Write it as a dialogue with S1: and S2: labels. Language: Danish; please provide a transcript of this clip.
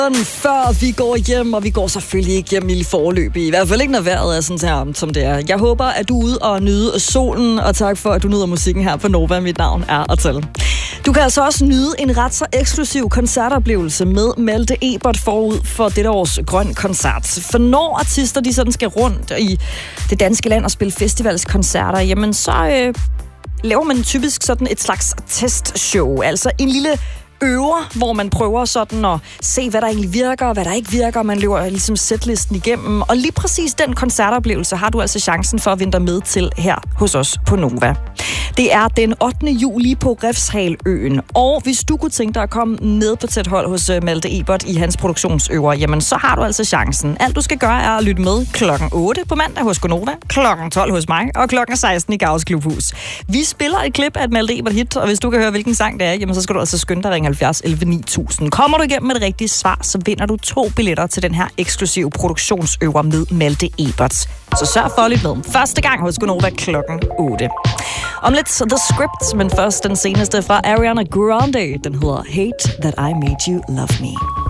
S1: Før vi går hjem, og vi går selvfølgelig ikke hjem i forløb, i hvert fald ikke når vejret er sådan her, som det er. Jeg håber, at du er ude og nyde solen, og tak for, at du nyder musikken her på Nova. Mit navn er Atal. Du kan altså også nyde en ret så eksklusiv koncertoplevelse med Malte Ebert forud for dette års Grøn Koncert. For når artister de sådan skal rundt i det danske land og spille festivalskoncerter, jamen så laver man typisk sådan et slags testshow, altså en lille øver, hvor man prøver sådan at se, hvad der egentlig virker, og hvad der ikke virker. Man løber ligesom setlisten igennem. Og lige præcis den koncertoplevelse har du altså chancen for at vinde dig med til her hos os på Nova. Det er den 8. juli på Refshaløen. Og hvis du kunne tænke dig at komme med på tæt hold hos Malte Ebert i hans produktionsøver, jamen så har du altså chancen. Alt du skal gøre er at lytte med klokken 8 på mandag hos Nova, klokken 12 hos mig og klokken 16 i Gavs Klubhus. Vi spiller et klip af et Malte Ebert hit, og hvis du kan høre, hvilken sang det er, jamen så skal du altså skynde dig at ringe 70 11 9000. Kommer du igennem med det rigtige svar, så vinder du 2 billetter til den her eksklusive produktionsøver med Malte Ebert. Så sørg for at lytte med. Første gang hos Nova klokken 8. Om lidt The Script, men først den seneste fra Ariana Grande. Den hedder Hate That I Made You Love Me.